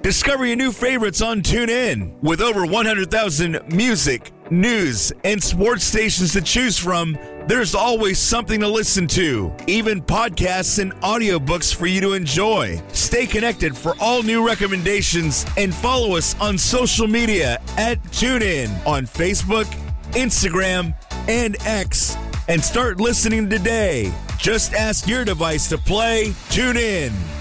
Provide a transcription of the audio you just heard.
Discover your new favorites on TuneIn. With over 100,000 music, news, and sports stations to choose from, there's always something to listen to, even podcasts and audiobooks for you to enjoy. Stay connected for all new recommendations and follow us on social media at TuneIn on Facebook, Instagram, and X. And start listening today. Just ask your device to play TuneIn.